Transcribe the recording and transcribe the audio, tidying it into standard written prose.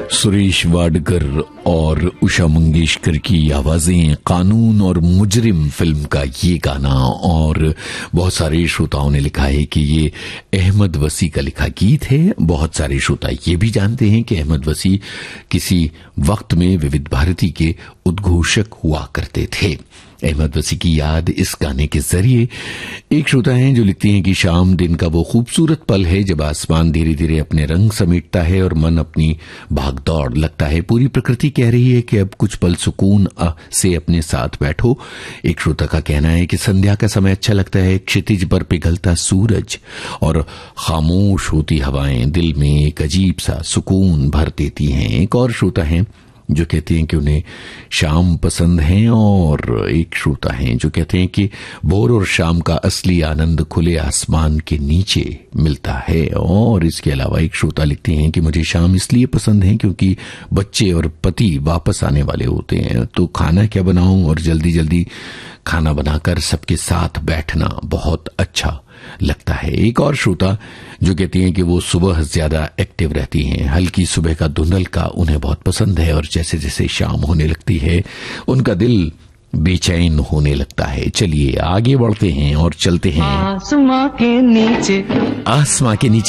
सुरेश वाडकर और उषा मंगेशकर की आवाजें, कानून और मुजरिम फिल्म का ये गाना। और बहुत सारे श्रोताओं ने लिखा है कि ये अहमद वसी का लिखा गीत है। बहुत सारे श्रोता ये भी जानते हैं कि अहमद वसी किसी वक्त में विविध भारती के उद्घोषक हुआ करते थे। अहमद वसी की याद इस गाने के जरिए एक श्रोता हैं जो लिखती हैं कि शाम दिन का वो खूबसूरत पल है जब आसमान धीरे धीरे अपने रंग समेटता है और मन अपनी भागदौड़ लगता है। पूरी प्रकृति कह रही है कि अब कुछ पल सुकून से अपने साथ बैठो। एक श्रोता का कहना है कि संध्या का समय अच्छा लगता है, क्षितिज पर पिघलता सूरज और खामोश होती हवाएं दिल में एक अजीब सा सुकून भर देती हैं। एक और श्रोता है जो कहते हैं कि उन्हें शाम पसंद है, और एक श्रोता हैं जो कहते हैं कि भोर और शाम का असली आनंद खुले आसमान के नीचे मिलता है। और इसके अलावा एक श्रोता लिखते हैं कि मुझे शाम इसलिए पसंद है क्योंकि बच्चे और पति वापस आने वाले होते हैं, तो खाना क्या बनाऊं और जल्दी जल्दी खाना बनाकर सबके साथ बैठना बहुत अच्छा लगता है। एक और श्रोता जो कहती हैं कि वो सुबह ज्यादा एक्टिव रहती हैं, हल्की सुबह का धुंधल का उन्हें बहुत पसंद है, और जैसे जैसे शाम होने लगती है उनका दिल बेचैन होने लगता है। चलिए आगे बढ़ते हैं और चलते हैं आसमां के नीचे